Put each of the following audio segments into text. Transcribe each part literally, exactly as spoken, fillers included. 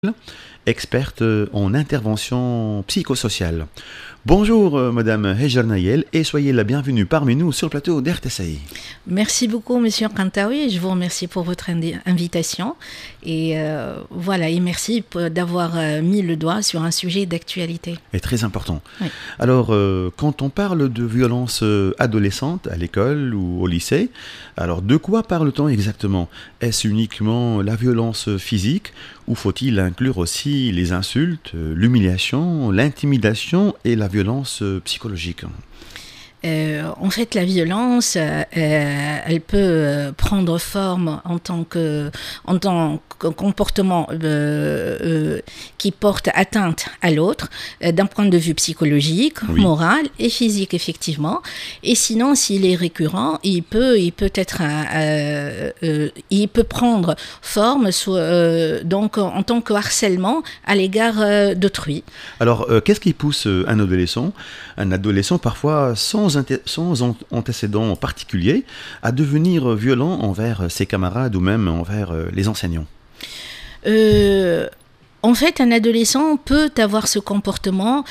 experte en intervention psychosociale. Bonjour euh, Madame Hejar Nayel et soyez la bienvenue parmi nous sur le plateau d'R T C I. Merci beaucoup Monsieur Kantaoui, je vous remercie pour votre indi- invitation et euh, voilà, et merci pour, d'avoir euh, mis le doigt sur un sujet d'actualité. Et très important. Oui. Alors, euh, quand on parle de violence euh, adolescente à l'école ou au lycée, alors de quoi parle-t-on exactement? Est-ce uniquement la violence physique ou faut-il inclure aussi les insultes, euh, l'humiliation, l'intimidation et la violence euh, psychologique? Euh, en fait, la violence, euh, elle peut euh, prendre forme en tant que, en tant que comportement euh, euh, qui porte atteinte à l'autre, euh, d'un point de vue psychologique, Oui. moral et physique, effectivement. Et sinon, s'il est récurrent, il peut, il peut être, euh, euh, il peut prendre forme sous, euh, donc en tant que harcèlement à l'égard euh, d'autrui. Alors, euh, qu'est-ce qui pousse euh, un adolescent, un adolescent parfois sans, inté- sans an- antécédent particulier, à devenir violent envers ses camarades ou même envers euh, les enseignants? Euh, En fait, un adolescent peut avoir ce comportement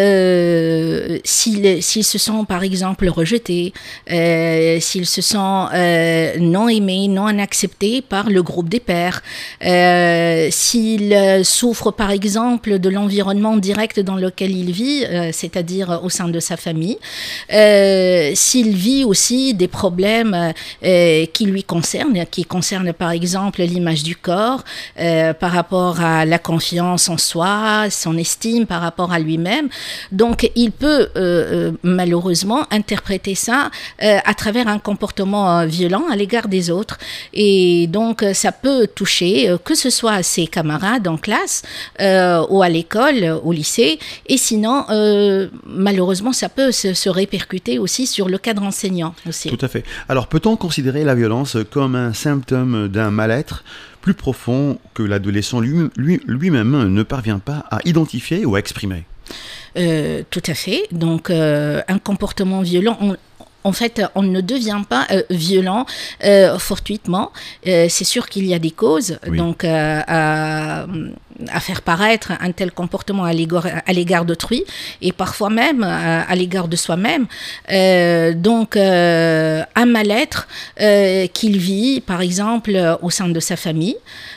euh, s'il, s'il se sent, par exemple, rejeté, euh, s'il se sent euh, non aimé, non accepté par le groupe des pairs, euh, s'il souffre, par exemple, de l'environnement direct dans lequel il vit, euh, c'est-à-dire au sein de sa famille, euh, s'il vit aussi des problèmes euh, qui lui concernent, qui concernent, par exemple, l'image du corps, euh, par rapport à la confiance confiance en soi, son estime par rapport à lui-même. Donc, il peut euh, euh, malheureusement interpréter ça euh, à travers un comportement euh, violent à l'égard des autres. Et donc, ça peut toucher, euh, que ce soit à ses camarades en classe euh, ou à l'école, au lycée. Et sinon, euh, malheureusement, ça peut se, se répercuter aussi sur le cadre enseignant aussi. Tout à fait. Alors, peut-on considérer la violence comme un symptôme d'un mal-être plus profond que l'adolescent lui, lui, lui-même ne parvient pas à identifier ou à exprimer? Euh, tout à fait. Donc, euh, un comportement violent, on, en fait, on ne devient pas euh, violent euh, fortuitement. Euh, c'est sûr qu'il y a des causes, Oui. donc euh, à, à faire paraître un tel comportement à l'égard, à l'égard d'autrui et parfois même à, à l'égard de soi-même. Euh, donc, euh, un mal-être euh, qu'il vit, par exemple, au sein de sa famille.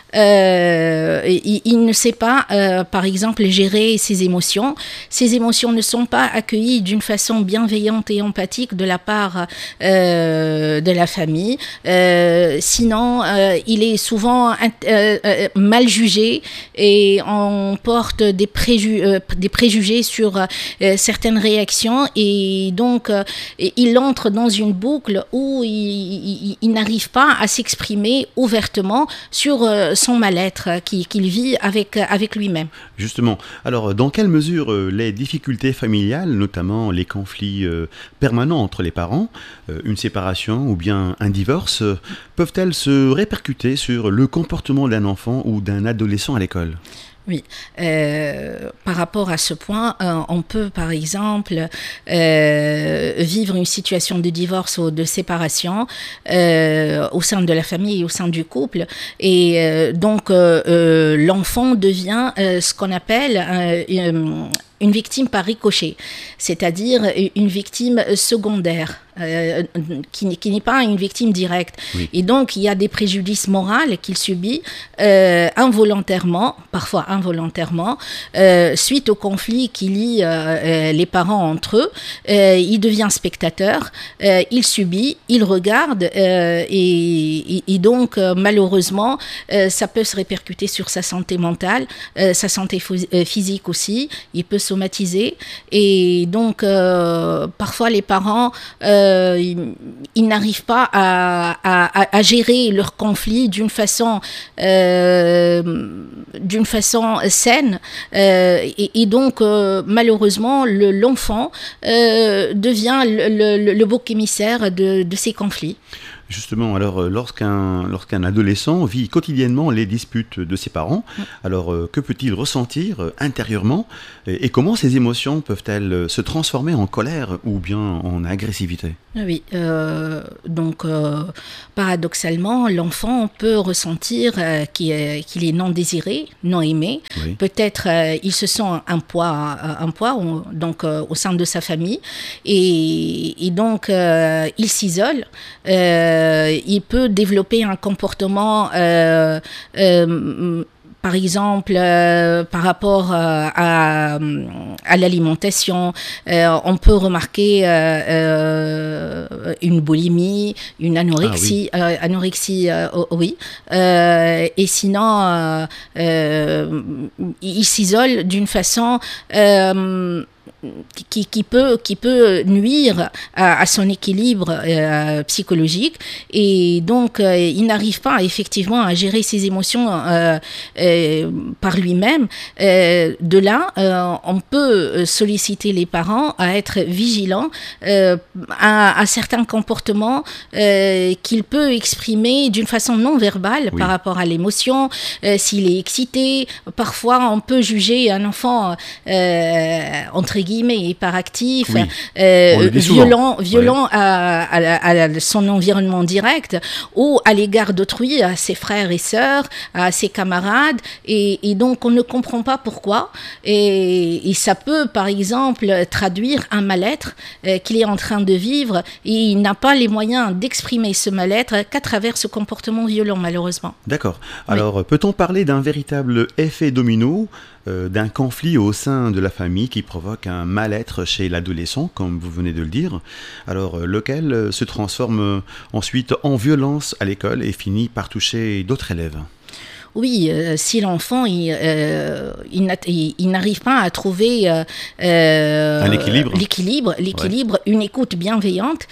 Euh, il, il ne sait pas, euh, par exemple, gérer ses émotions. Ses émotions ne sont pas accueillies d'une façon bienveillante et empathique de la part euh, de la famille. Euh, sinon, euh, il est souvent euh, euh, mal jugé et on porte des, préju- euh, des préjugés sur euh, certaines réactions et donc euh, il entre dans une boucle où il, il, il n'arrive pas à s'exprimer ouvertement sur euh, son mal-être qu'il, qu'il vit avec, avec lui-même. Justement, alors dans quelle mesure euh, les difficultés familiales, notamment les conflits euh, permanents entre les parents, euh, une séparation ou bien un divorce, euh, peuvent-elles se répercuter sur le comportement d'un enfant ou d'un adolescent à l'école? Oui, euh, par rapport à ce point, euh, on peut par exemple euh, vivre une situation de divorce ou de séparation euh, au sein de la famille et au sein du couple. Et euh, donc, euh, euh, l'enfant devient euh, ce qu'on appelle euh, une, une victime par ricochet, c'est-à-dire une victime secondaire. Euh, qui, qui n'est pas une victime directe. Oui. Et donc, il y a des préjudices moraux qu'il subit euh, involontairement, parfois involontairement, euh, suite au conflit qui lie euh, euh, les parents entre eux. Euh, il devient spectateur, euh, il subit, il regarde, euh, et, et, et donc, euh, malheureusement, euh, ça peut se répercuter sur sa santé mentale, euh, sa santé f- euh, physique aussi. Il peut somatiser. Et donc, euh, parfois, les parents... Euh, Euh, ils, ils n'arrivent pas à, à, à gérer leur conflit d'une façon, euh, d'une façon saine. Euh, et, et donc, euh, malheureusement, le, l'enfant euh, devient le, le, le bouc émissaire de, de ces conflits. Justement, alors lorsqu'un, lorsqu'un adolescent vit quotidiennement les disputes de ses parents, oui. alors que peut-il ressentir intérieurement et, et comment ces émotions peuvent-elles se transformer en colère ou bien en agressivité ? Oui, euh, donc euh, paradoxalement, l'enfant peut ressentir euh, qu'il, est, qu'il est non désiré, non aimé. Oui. Peut-être euh, il se sent un poids, un poids donc, euh, au sein de sa famille et, et donc euh, il s'isole. Euh, il peut développer un comportement euh, euh, par exemple, euh, par rapport euh, à, à l'alimentation, euh, on peut remarquer euh, euh, une boulimie, une anorexie, ah oui, euh, anorexie, euh, oh, oui. Euh, et sinon, euh, euh, il s'isole d'une façon euh, Qui, qui, peut, qui peut nuire à, à son équilibre euh, psychologique et donc euh, il n'arrive pas effectivement à gérer ses émotions euh, euh, par lui-même. Euh, de là, euh, on peut solliciter les parents à être vigilants euh, à, à certains comportements euh, qu'il peut exprimer d'une façon non verbale oui. par rapport à l'émotion. Euh, s'il est excité, parfois on peut juger un enfant euh, entre guillemets hyperactif, oui, euh, violent, violent ouais. à, à, à son environnement direct ou à l'égard d'autrui, à ses frères et sœurs, à ses camarades, et, et donc on ne comprend pas pourquoi. Et, et ça peut, par exemple, traduire un mal-être euh, qu'il est en train de vivre et il n'a pas les moyens d'exprimer ce mal-être qu'à travers ce comportement violent, malheureusement. D'accord. Alors, oui. peut-on parler d'un véritable effet domino ? Euh, d'un conflit au sein de la famille qui provoque un mal-être chez l'adolescent, comme vous venez de le dire, alors euh, lequel euh, se transforme euh, ensuite en violence à l'école et finit par toucher d'autres élèves. Oui, euh, si l'enfant il, euh, il, il, il n'arrive pas à trouver euh, un équilibre, l'équilibre, l'équilibre, ouais. une écoute bienveillante,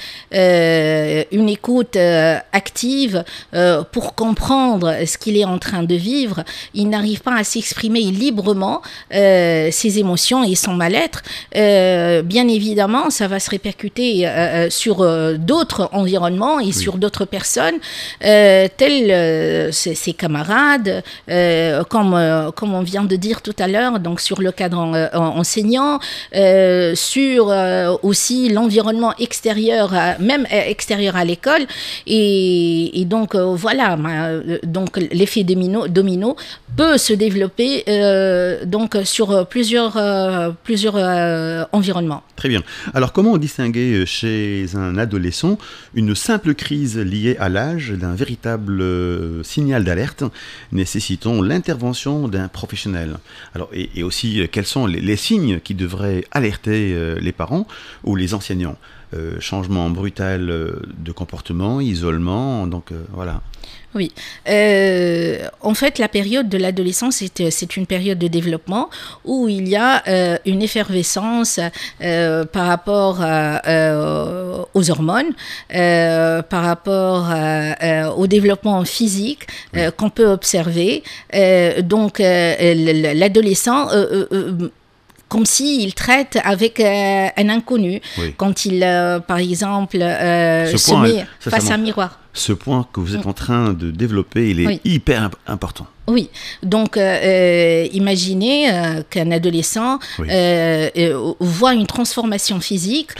euh, une écoute euh, active euh, pour comprendre ce qu'il est en train de vivre, il n'arrive pas à s'exprimer librement euh, ses émotions et son mal-être. Euh, bien évidemment, ça va se répercuter euh, sur euh, d'autres environnements et oui. sur d'autres personnes, euh, tels euh, ses, ses camarades. Euh, comme, euh, comme on vient de dire tout à l'heure, donc sur le cadre en, en, enseignant, euh, sur euh, aussi l'environnement extérieur, à, même extérieur à l'école, et, et donc euh, voilà, euh, donc l'effet domino, domino peut se développer euh, donc sur plusieurs, euh, plusieurs euh, environnements. Très bien. Alors comment distinguer chez un adolescent une simple crise liée à l'âge d'un véritable euh, signal d'alerte nécessitant l'intervention d'un professionnel. Alors, et, et aussi, quels sont les, les signes qui devraient alerter euh, les parents ou les enseignants ? euh, Changement brutal euh, de comportement, isolement, donc euh, voilà. Oui. Euh, en fait, la période de l'adolescence, c'est, c'est une période de développement où il y a euh, une effervescence euh, par rapport à, euh, aux hormones, euh, par rapport à, euh, au développement physique euh, qu'on peut observer. Euh, donc, euh, l'adolescent... Euh, euh, comme s'il traite avec euh, un inconnu, oui. quand il, euh, par exemple, euh, se point, met ça, face ça à un miroir. Ce point que vous êtes en train de développer, il est oui. hyper important. Oui, donc euh, imaginez euh, qu'un adolescent oui. euh, euh, voit une transformation physique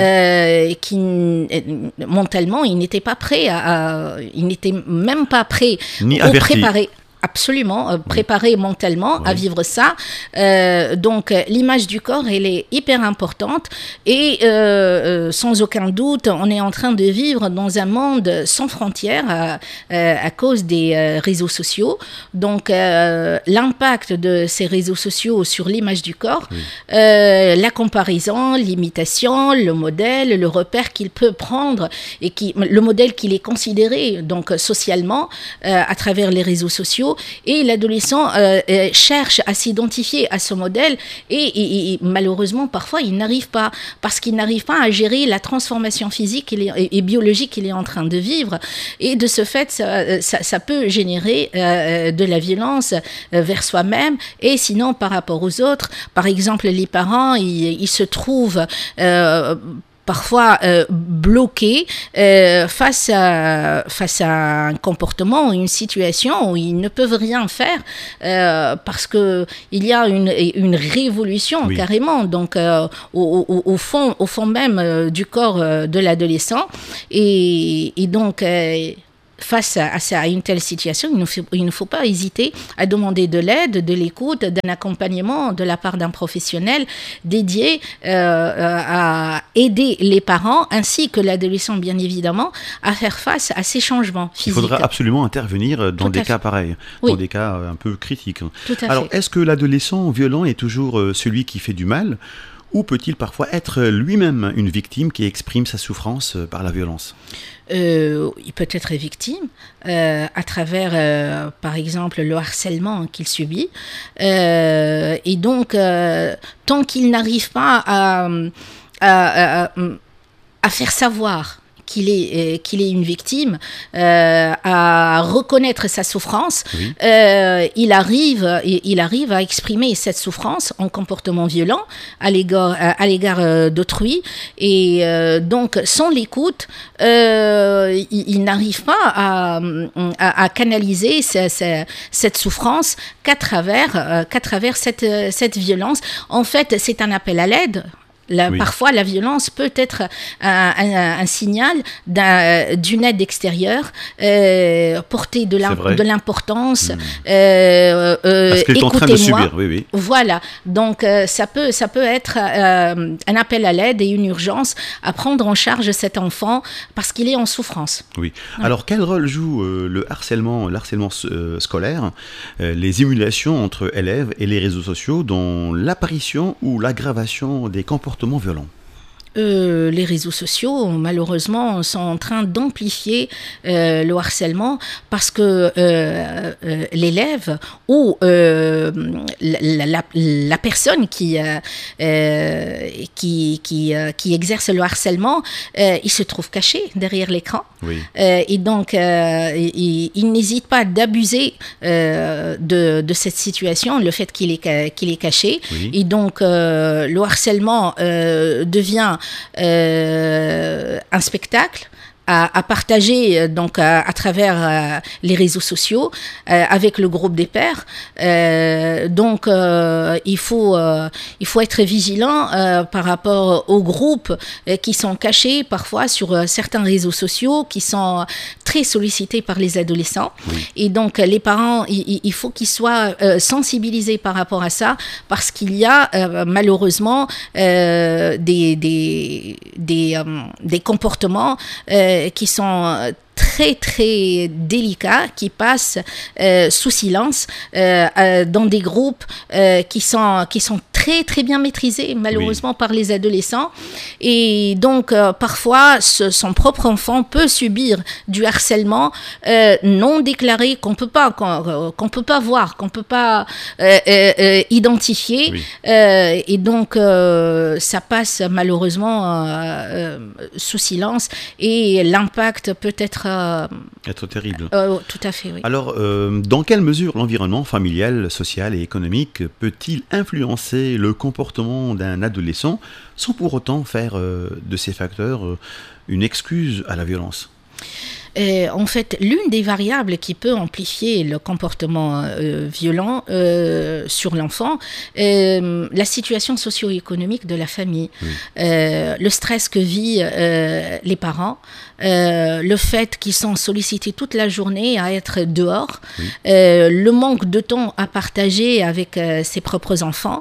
euh, qui, mentalement, il n'était pas prêt à, à il n'était même pas prêt Ni ou averti. préparé. Absolument, euh, préparé oui. mentalement oui. à vivre ça. Euh, donc, euh, l'image du corps, elle est hyper importante et euh, euh, sans aucun doute, on est en train de vivre dans un monde sans frontières à, euh, à cause des euh, réseaux sociaux. Donc, euh, l'impact de ces réseaux sociaux sur l'image du corps, oui. euh, la comparaison, l'imitation, le modèle, le repère qu'il peut prendre et qui, le modèle qu'il est considéré donc socialement euh, à travers les réseaux sociaux. Et l'adolescent euh, euh, cherche à s'identifier à ce modèle et, et, et malheureusement parfois il n'arrive pas parce qu'il n'arrive pas à gérer la transformation physique et, et, et biologique qu'il est en train de vivre et de ce fait ça, ça, ça peut générer euh, de la violence euh, vers soi-même et sinon par rapport aux autres. Par exemple les parents ils, ils se trouvent euh, parfois euh, bloqués euh, face à face à un comportement, une situation où ils ne peuvent rien faire euh, parce que il y a une une révolution oui. carrément donc euh, au, au, au fond au fond même euh, du corps euh, de l'adolescent et, et donc euh, face à, à, à une telle situation, il ne, faut, il ne faut pas hésiter à demander de l'aide, de l'écoute, d'un accompagnement de la part d'un professionnel dédié euh, à aider les parents ainsi que l'adolescent, bien évidemment, à faire face à ces changements physiques. Il faudra absolument intervenir dans Tout des cas pareils, oui. dans des cas un peu critiques. Tout à Alors, fait. Est-ce que l'adolescent violent est toujours celui qui fait du mal ou peut-il parfois être lui-même une victime qui exprime sa souffrance par la violence ? Euh, il peut être victime euh, à travers, euh, par exemple, le harcèlement qu'il subit. Euh, et donc, euh, tant qu'il n'arrive pas à, à, à, à faire savoir qu'il est, euh, qu'il est une victime, euh, à reconnaître sa souffrance, oui. euh, il, arrive, il arrive à exprimer cette souffrance en comportement violent à l'égard, à l'égard d'autrui. Et euh, donc, sans l'écoute, euh, il, il n'arrive pas à, à, à canaliser ce, ce, cette souffrance qu'à travers, euh, qu'à travers cette, cette violence. En fait, c'est un appel à l'aide. La, oui. Parfois, la violence peut être un, un, un signal d'un, d'une aide extérieure, euh, porter de, la, de l'importance. Mmh. Euh, euh, Parce qu'il est en train de subir, oui, oui. Voilà, donc euh, ça, peut, ça peut être euh, un appel à l'aide et une urgence à prendre en charge cet enfant parce qu'il est en souffrance. Oui. Ouais. Alors, quel rôle joue euh, le harcèlement, le harcèlement euh, scolaire, euh, les émulations entre élèves et les réseaux sociaux dans l'apparition ou l'aggravation des comportements violents? Euh, les réseaux sociaux, malheureusement, sont en train d'amplifier euh, le harcèlement parce que euh, euh, l'élève ou euh, la, la, la personne qui, euh, qui, qui, euh, qui exerce le harcèlement, euh, il se trouve caché derrière l'écran. Oui. Euh, et donc, euh, il, il n'hésite pas d'abuser euh, de, de cette situation, le fait qu'il est, qu'il est caché. Oui. Et donc, euh, le harcèlement euh, devient Euh, un spectacle à, à partager donc à, à travers euh, les réseaux sociaux euh, avec le groupe des pairs. Euh, donc euh, il faut euh, il faut être vigilant euh, par rapport aux groupes euh, qui sont cachés parfois sur euh, certains réseaux sociaux qui sont très sollicités par les adolescents. Oui. Et donc les parents il, il faut qu'ils soient euh, sensibilisés par rapport à ça parce qu'il y a euh, malheureusement euh, des des des, euh, des comportements euh, qui sont très très délicats, qui passent euh, sous silence euh, euh, dans des groupes euh, qui sont qui sont très très bien maîtrisés malheureusement oui. par les adolescents et donc euh, parfois ce, son propre enfant peut subir du harcèlement euh, non déclaré qu'on peut pas qu'on, qu'on peut pas voir, qu'on peut pas euh, euh, identifier oui. euh, et donc euh, ça passe malheureusement euh, euh, sous silence et l'impact peut être Euh, être terrible. Euh, tout à fait, oui. Alors, euh, dans quelle mesure l'environnement familial, social et économique peut-il influencer le comportement d'un adolescent sans pour autant faire euh, de ces facteurs euh, une excuse à la violence ? Euh, en fait, l'une des variables qui peut amplifier le comportement euh, violent euh, sur l'enfant, euh, la situation socio-économique de la famille, oui. euh, le stress que vivent euh, les parents, euh, le fait qu'ils sont sollicités toute la journée à être dehors, oui. euh, le manque de temps à partager avec euh, ses propres enfants,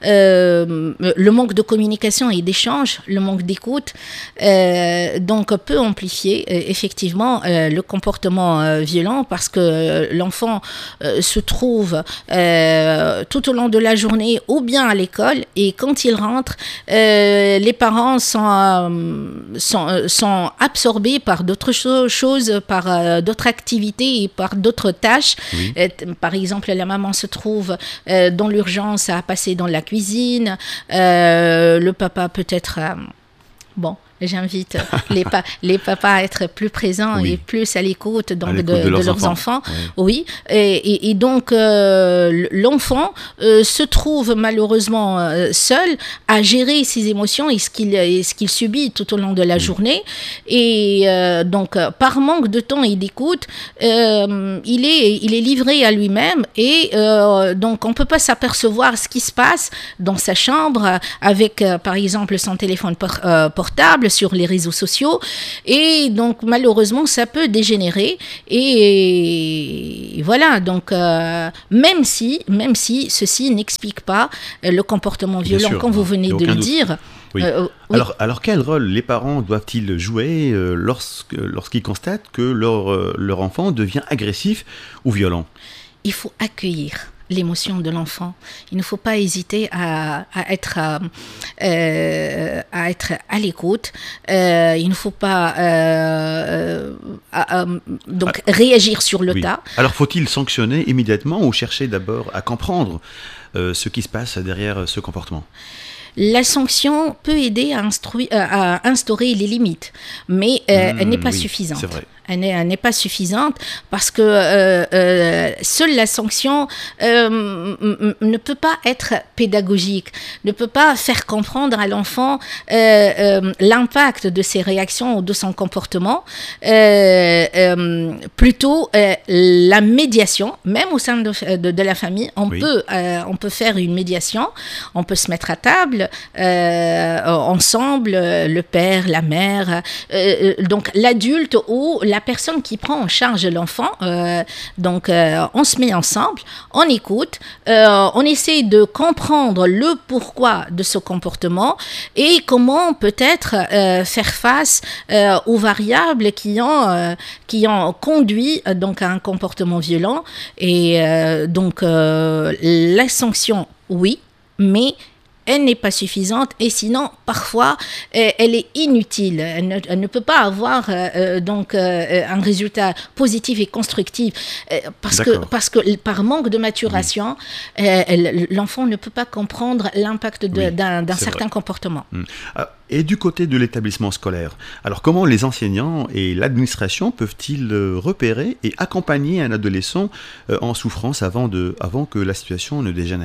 euh, le manque de communication et d'échange, le manque d'écoute, euh, donc peut amplifier euh, effectivement Euh, le comportement euh, violent parce que euh, l'enfant euh, se trouve euh, tout au long de la journée ou bien à l'école et quand il rentre, euh, les parents sont, euh, sont, euh, sont absorbés par d'autres cho- choses, par euh, d'autres activités et par d'autres tâches. Oui. Euh, par exemple, la maman se trouve euh, dans l'urgence à passer dans la cuisine, euh, le papa peut-être... Euh, bon j'invite les, pa- les papas à être plus présents oui. et plus à l'écoute, donc, à l'écoute de, de, leurs, de leurs enfants. enfants. Oui. oui. Et, et, et donc, euh, l'enfant euh, se trouve malheureusement euh, seul à gérer ses émotions et ce qu'il, et ce qu'il subit tout au long de la oui. journée. Et euh, donc, par manque de temps et d'écoute, euh, il, est, il est livré à lui-même et euh, donc on ne peut pas s'apercevoir ce qui se passe dans sa chambre avec, euh, par exemple, son téléphone por- euh, portable sur les réseaux sociaux. Et donc, malheureusement, ça peut dégénérer. Et, et voilà, donc, euh, même si, même si ceci n'explique pas euh, le comportement violent, sûr, comme vous venez de le doute. dire. Oui. Euh, oui. Alors, alors, quel rôle les parents doivent-ils jouer euh, lorsque, lorsqu'ils constatent que leur, euh, leur enfant devient agressif ou violent ? Il faut accueillir l'émotion de l'enfant. Il ne faut pas hésiter à, à, être, euh, à être à l'écoute. Euh, il ne faut pas euh, à, à, donc ah, réagir sur le oui. tas. Alors, faut-il sanctionner immédiatement ou chercher d'abord à comprendre euh, ce qui se passe derrière ce comportement ? La sanction peut aider à, instru- à instaurer les limites, mais euh, mmh, elle n'est pas oui, suffisante. C'est vrai. Elle n'est, elle n'est pas suffisante parce que euh, euh, seule la sanction euh, m- m- ne peut pas être pédagogique, ne peut pas faire comprendre à l'enfant euh, euh, l'impact de ses réactions ou de son comportement. Euh, euh, plutôt euh, la médiation, même au sein de, de, de la famille, on, oui. peut, euh, on peut faire une médiation, on peut se mettre à table euh, ensemble, le père, la mère, euh, donc l'adulte ou la personne qui prend en charge l'enfant, euh, donc euh, on se met ensemble, on écoute, euh, on essaie de comprendre le pourquoi de ce comportement et comment peut-être euh, faire face euh, aux variables qui ont, euh, qui ont conduit euh, donc à un comportement violent. Et euh, donc euh, la sanction, oui, mais elle n'est pas suffisante et sinon, parfois, euh, elle est inutile. Elle ne, elle ne peut pas avoir euh, donc, euh, un résultat positif et constructif euh, parce, que, parce que par manque de maturation, oui. euh, elle, l'enfant ne peut pas comprendre l'impact de, oui, d'un, d'un certain vrai. comportement. Mmh. Et du côté de l'établissement scolaire, alors comment les enseignants et l'administration peuvent-ils repérer et accompagner un adolescent en souffrance avant, de, avant que la situation ne dégénère ?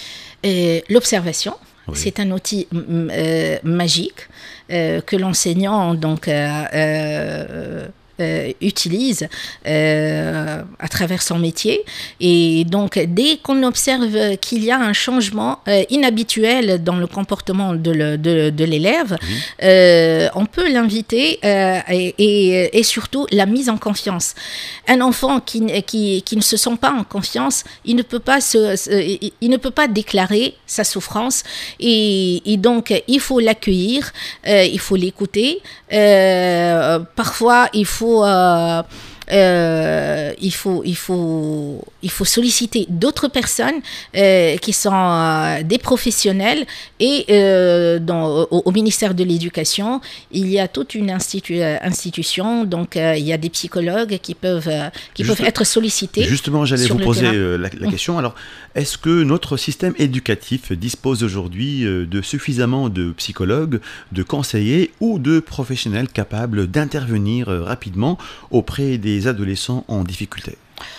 Et l'observation, oui. c'est un outil euh, magique euh, que l'enseignant donc euh, euh, euh, utilise euh, à travers son métier. Et donc, dès qu'on observe qu'il y a un changement euh, inhabituel dans le comportement de, le, de, de l'élève, oui. euh, on peut l'inviter euh, et, et, et surtout la mise en confiance. Un enfant qui, qui, qui ne se sent pas en confiance, il ne peut pas, se, se, il ne peut pas déclarer sa souffrance et, et donc il faut l'accueillir, euh, il faut l'écouter. Euh, parfois, il faut Euh, euh, il faut, il faut, il faut solliciter d'autres personnes euh, qui sont euh, des professionnels et euh, dans, au, au ministère de l'Éducation, il y a toute une institu- institution, donc euh, il y a des psychologues qui peuvent, euh, qui Juste, peuvent être sollicités. Justement, j'allais vous poser euh, la, la question. Alors, est-ce que notre système éducatif dispose aujourd'hui euh, de suffisamment de psychologues, de conseillers ou de professionnels capables d'intervenir euh, rapidement auprès des adolescents en difficulté ?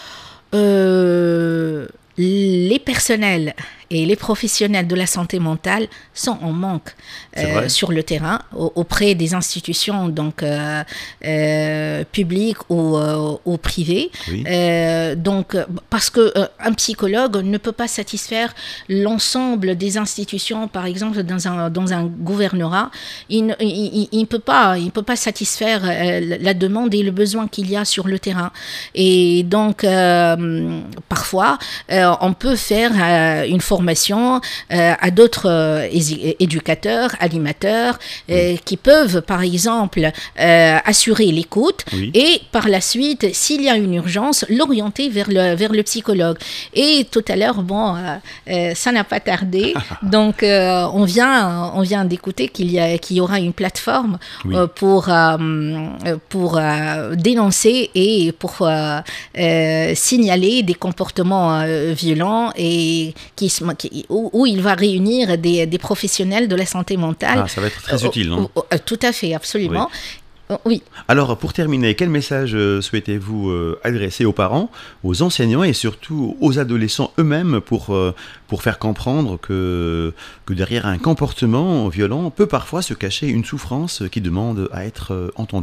euh, Les personnels et les professionnels de la santé mentale sont en manque euh, sur le terrain, au, auprès des institutions donc, euh, euh, publiques ou, euh, ou privées. Oui. Euh, donc, parce qu'un euh, psychologue ne peut pas satisfaire l'ensemble des institutions, par exemple, dans un, dans un gouvernorat. Il ne il, il peut pas, il peut pas satisfaire euh, la demande et le besoin qu'il y a sur le terrain. Et donc, euh, parfois, euh, on peut faire euh, une formation formation euh, à d'autres euh, éducateurs, animateurs, euh, oui. qui peuvent, par exemple, euh, assurer l'écoute oui. et par la suite, s'il y a une urgence, l'orienter vers le, vers le psychologue. Et tout à l'heure, bon, euh, euh, ça n'a pas tardé, donc euh, on, vient, on vient d'écouter qu'il y, a, qu'il y aura une plateforme oui. euh, pour, euh, pour euh, dénoncer et pour euh, euh, signaler des comportements euh, violents et qui, organisme qui, où, où il va réunir des, des professionnels de la santé mentale. Ah, ça va être très utile, non ? euh, euh, Tout à fait, absolument. Oui. Oui. Alors, pour terminer, quel message euh, souhaitez-vous euh, adresser aux parents, aux enseignants et surtout aux adolescents eux-mêmes pour, euh, pour faire comprendre que, que derrière un comportement violent peut parfois se cacher une souffrance qui demande à être euh, entendue ?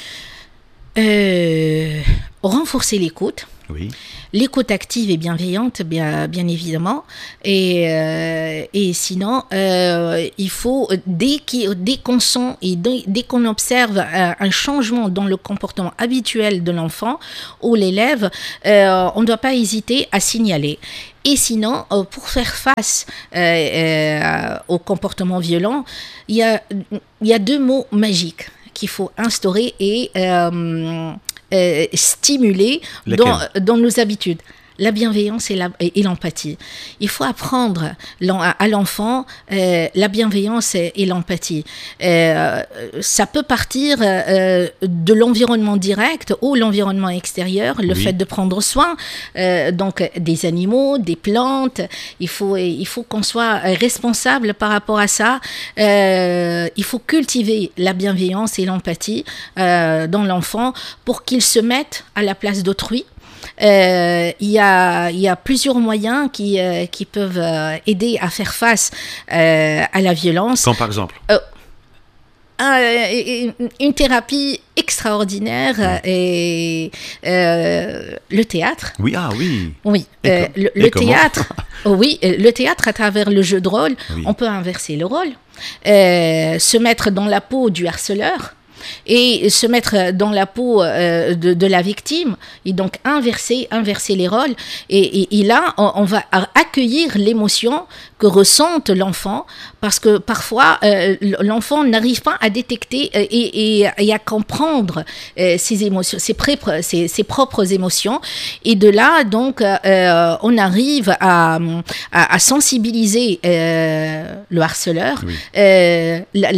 euh, Renforcer l'écoute. Oui. L'écoute active et bienveillante, bien, bien évidemment. Et, euh, et sinon, euh, il faut, dès, dès qu'on sent et dès, dès qu'on observe un, un changement dans le comportement habituel de l'enfant ou l'élève, euh, on ne doit pas hésiter à signaler. Et sinon, euh, pour faire face euh, euh, au comportement violent, il y a, il y a deux mots magiques qu'il faut instaurer et euh, euh, stimuler dans, dans nos habitudes. La bienveillance et, la, et l'empathie. Il faut apprendre à l'enfant euh, la bienveillance et, et l'empathie. Euh, ça peut partir euh, de l'environnement direct ou l'environnement extérieur, le oui. fait de prendre soin euh, donc des animaux, des plantes. Il faut, il faut qu'on soit responsable par rapport à ça. Euh, il faut cultiver la bienveillance et l'empathie euh, dans l'enfant pour qu'il se mette à la place d'autrui. Euh, il y a, il y a plusieurs moyens qui, euh, qui peuvent euh, aider à faire face euh, à la violence. Comme par exemple euh, un, une thérapie extraordinaire ouais. et euh, le théâtre. Oui, ah oui. Oui, euh, le, le théâtre. Oui, le théâtre à travers le jeu de rôle, oui. on peut inverser le rôle, euh, se mettre dans la peau du harceleur. Et se mettre dans la peau euh, de, de la victime, et donc inverser, inverser les rôles. Et, et, et là, on, on va accueillir l'émotion que ressente l'enfant, parce que parfois, euh, l'enfant n'arrive pas à détecter et, et, et à comprendre euh, ses émotions, ses, pré- ses, ses propres émotions. Et de là, donc, euh, on arrive à, à, à sensibiliser euh, le harceleur, oui. euh,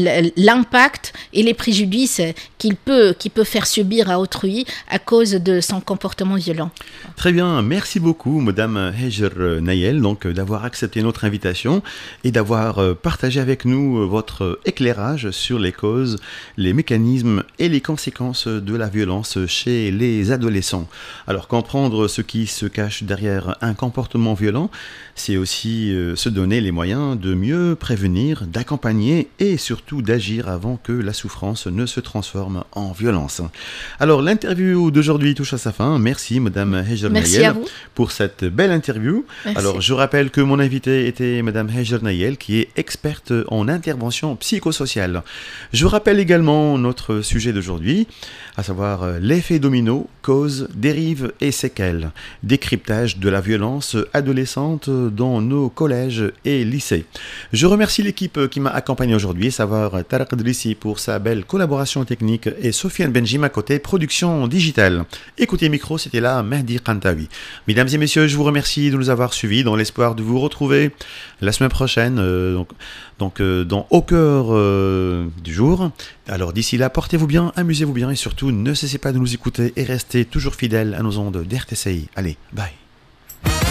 l'impact et les préjudices qu'il peut, qu'il peut faire subir à autrui à cause de son comportement violent. Très bien, merci beaucoup Madame Hajer Nayel donc, d'avoir accepté notre invitation et d'avoir partagé avec nous votre éclairage sur les causes, les mécanismes et les conséquences de la violence chez les adolescents. Alors comprendre ce qui se cache derrière un comportement violent, c'est aussi euh, se donner les moyens de mieux prévenir, d'accompagner et surtout d'agir avant que la souffrance ne se transforme en violence. Alors l'interview d'aujourd'hui touche à sa fin. Merci Madame Hajer Nayel pour cette belle interview. Merci. Alors je rappelle que mon invité était Madame Hajer Nayel qui est experte en intervention psychosociale. Je rappelle également notre sujet d'aujourd'hui, à savoir l'effet domino, causes, dérives et séquelles. Décryptage de la violence adolescente dans nos collèges et lycées. Je remercie l'équipe qui m'a accompagné aujourd'hui, à savoir Tarek Drissi pour sa belle collaboration technique et Sofiane Benjima côté production digitale. Écoutez micro, c'était là Mehdi Kantawi. Mesdames et messieurs, je vous remercie de nous avoir suivis dans l'espoir de vous retrouver la semaine prochaine, euh, donc, donc euh, dans Au cœur euh, du jour. Alors d'ici là, portez-vous bien, amusez-vous bien et surtout ne cessez pas de nous écouter et restez toujours fidèles à nos ondes d'R T C I. Allez, bye.